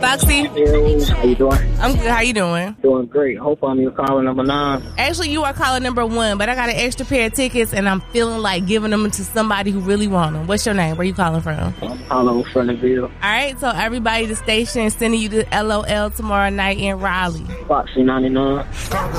Foxy. Hey, how you doing? I'm good. How you doing? Doing great. Hope I'm your caller number 9. Actually, you are caller number 1, but I got an extra pair of tickets, and I'm feeling like giving them to somebody who really want them. What's your name? Where you calling from? I'm calling from Frontville. All right, so everybody, the station is sending you to LOL tomorrow night in Raleigh. Foxy 99.